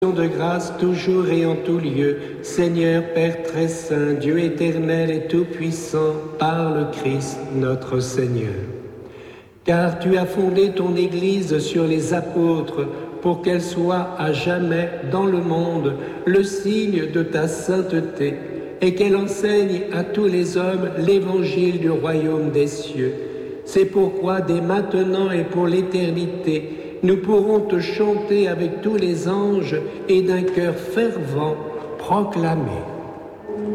de grâce toujours et en tout lieu, Seigneur Père très saint, Dieu éternel et tout-puissant, par le Christ notre Seigneur. Car tu as fondé ton Église sur les apôtres pour qu'elle soit à jamais dans le monde le signe de ta sainteté et qu'elle enseigne à tous les hommes l'évangile du royaume des cieux. C'est pourquoi dès maintenant et pour l'éternité, nous pourrons te chanter avec tous les anges et d'un cœur fervent proclamer.